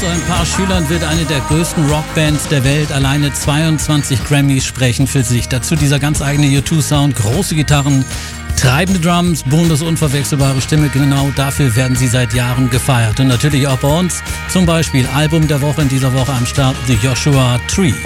ein paar Schülern wird eine der größten Rockbands der Welt. Alleine 22 Grammys sprechen für sich. Dazu dieser ganz eigene U2-Sound, große Gitarren, treibende Drums, Bonus unverwechselbare Stimme. Genau dafür werden sie seit Jahren gefeiert. Und natürlich auch bei uns. Zum Beispiel Album der Woche in dieser Woche am Start, The Joshua Tree.